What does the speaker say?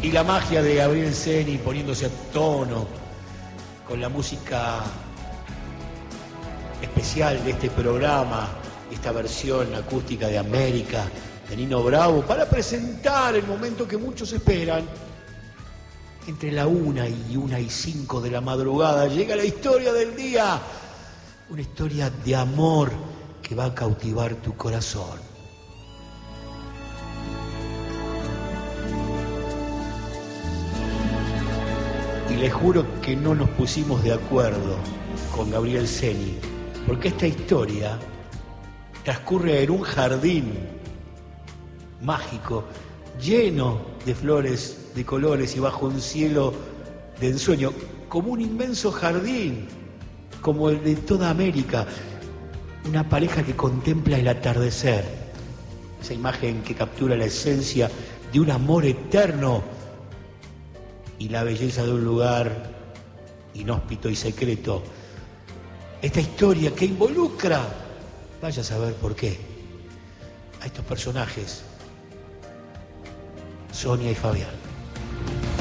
Y la magia de Gabriel Ceni poniéndose a tono con la música especial de este programa, esta versión acústica de América, de Nino Bravo, para presentar el momento que muchos esperan. Entre la 1:05 de la madrugada llega la historia del día, una historia de amor que va a cautivar tu corazón. Y les juro que no nos pusimos de acuerdo con Gabriel Ceni, porque esta historia transcurre en un jardín mágico, lleno de flores, de colores y bajo un cielo de ensueño, como un inmenso jardín, como el de toda América, una pareja que contempla el atardecer, esa imagen que captura la esencia de un amor eterno y la belleza de un lugar inhóspito y secreto. Esta historia que involucra, vaya a saber por qué, a estos personajes, Sonia y Fabián.